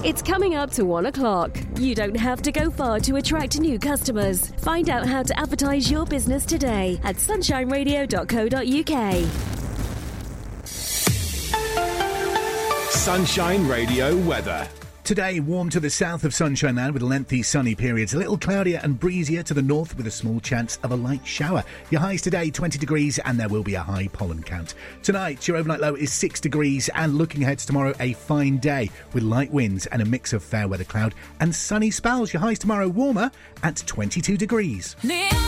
It's coming up to 1 o'clock. You don't have to go far to attract new customers. Find out how to advertise your business today at sunshineradio.co.uk. Sunshine Radio weather. Today, warm to the south of Sunshine Land with lengthy sunny periods. A little cloudier and breezier to the north with a small chance of a light shower. Your highs today, 20 degrees, and there will be a high pollen count. Tonight, your overnight low is 6 degrees, and looking ahead to tomorrow, a fine day with light winds and a mix of fair weather cloud and sunny spells. Your highs tomorrow warmer at 22 degrees.